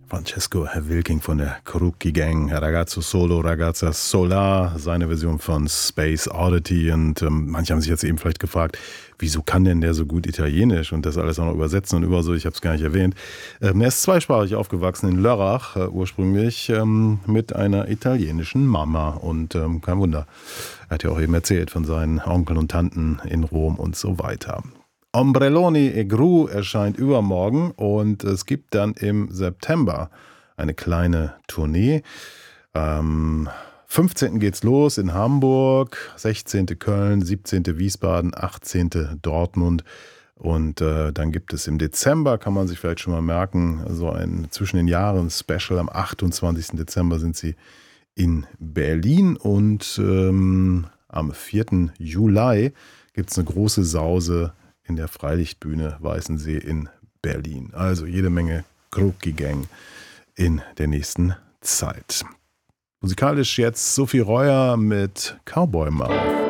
Francesco Wilking von der Crookie Gang, Ragazzo Solo, Ragazza Solar, seine Version von Space Oddity. Und manche haben sich jetzt eben vielleicht gefragt, wieso kann denn der so gut Italienisch und das alles auch noch übersetzen und überall so, ich habe es gar nicht erwähnt. Er ist zweisprachig aufgewachsen in Lörrach ursprünglich mit einer italienischen Mama und kein Wunder. Er hat ja auch eben erzählt von seinen Onkeln und Tanten in Rom und so weiter. Ombrelloni e Gru erscheint übermorgen und es gibt dann im September eine kleine Tournee. Am 15. geht's los in Hamburg, 16. Köln, 17. Wiesbaden, 18. Dortmund und dann gibt es im Dezember, kann man sich vielleicht schon mal merken, so ein zwischen den Jahren Special. Am 28. Dezember sind sie in Berlin und am 4. Juli gibt es eine große Sause in der Freilichtbühne Weißensee in Berlin. Also jede Menge Crookie Gang in der nächsten Zeit. Musikalisch jetzt Sophie Reuer mit Cowboy Mouth.